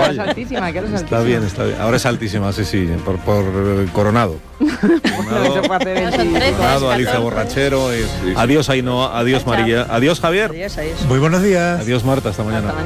ahora es altísima, que ahora es altísima. Está bien. Ahora es altísima, sí, por Coronado. Coronado, Alicia Borrachero. Adiós Ainhoa, adiós María, adiós Javier. Adiós. Muy buenos días. Adiós Marta, hasta mañana.